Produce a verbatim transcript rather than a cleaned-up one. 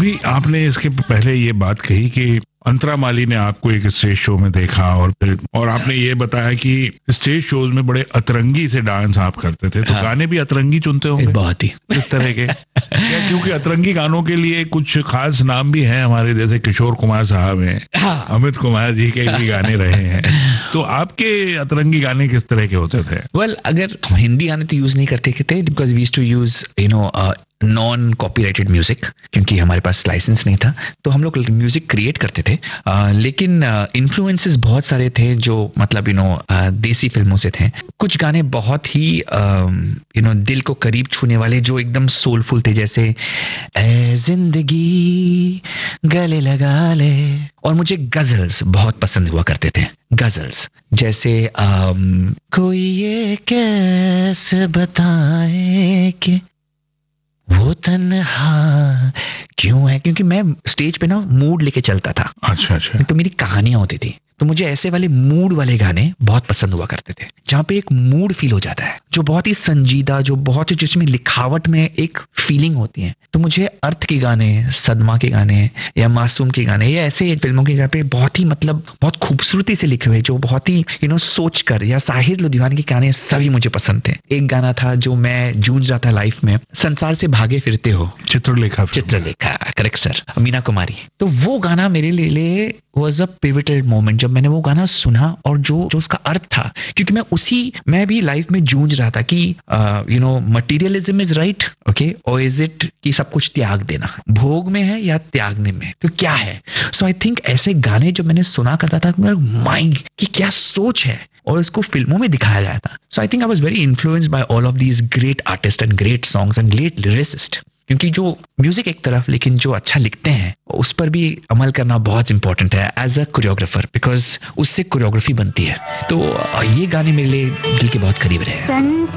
अभी आपने इसके पहले ये बात कही कि अंतरा माली ने आपको एक स्टेज शो में देखा और फिर और आपने ये बताया कि स्टेज शोज में बड़े अतरंगी से डांस आप करते थे, तो हाँ। गाने भी अतरंगी चुनते होंगे? बहुत ही इस तरह के क्या, क्योंकि अतरंगी गानों के लिए कुछ खास नाम भी हैं हमारे, जैसे किशोर कुमार साहब हैं, हाँ। अमित कुमार जी के भी गाने रहे हैं, तो आपके अतरंगी गाने किस तरह के होते थे? वेल well, अगर हिंदी गाने तो यूज नहीं करते थे, because we used to use you know non copyrighted music, क्योंकि हमारे पास लाइसेंस नहीं था, तो हम लोग म्यूजिक क्रिएट करते थे। uh, लेकिन इन्फ्लुएंसेस uh, बहुत सारे थे जो मतलब यू नो देसी फिल्मों से थे। कुछ गाने बहुत ही यू नो दिल को करीब छूने वाले, जो एकदम सोलफुल थे, जैसे ए जिंदगी गले लगा ले। और मुझे गजल्स बहुत पसंद हुआ करते थे, गजल्स जैसे um, कोई ये कैसे बताए कि वो तन्हा क्यों है, क्योंकि मैं स्टेज पे ना मूड लेके चलता था। अच्छा अच्छा। तो मेरी कहानियां होती थी, तो मुझे ऐसे वाले मूड वाले गाने बहुत पसंद हुआ करते थे, जहाँ पे एक मूड फील हो जाता है, जो बहुत ही संजीदा, जो बहुत ही जिसमें लिखावट में एक फीलिंग होती है। तो मुझे अर्थ के गाने, सदमा के गाने या मासूम के गाने या ऐसे फिल्मों के जहाँ पे बहुत ही मतलब बहुत खूबसूरती से लिखे हुए, जो बहुत ही यू नो सोच कर, या साहिर लुधियाना के गाने सभी मुझे पसंद थे। एक गाना था जो मैं जूझ रहा था लाइफ में, संसार से भागे फिरते हो, चित्रलेखा चित्रलेखा करेक्ट सर, मीना कुमारी। तो वो गाना मेरे लिए वॉज अ पिवटल मोमेंट, जब मैंने वो गाना सुना और जो जो उसका अर्थ था, क्योंकि मैं उसी मैं भी लाइफ में जूझ रहा था कि you know materialism is right okay, और इज इट कि सब कुछ त्याग देना, भोग में है या त्यागने में, तो क्या है। सो आई थिंक ऐसे गाने जब मैंने सुना करता था, मेरा माइंड की क्या सोच है, और इसको फिल्मों में दिखाया गया था। सो I think I was very influenced by all of these great artist and great songs and great lyricist. क्योंकि जो म्यूजिक एक तरफ, लेकिन जो अच्छा लिखते हैं उस पर भी अमल करना बहुत इंपॉर्टेंट है एज अ कोरियोग्राफर, बिकॉज उससे कोरियोग्राफी बनती है। तो ये गाने मेरे लिए दिल के बहुत करीब रहे हैं।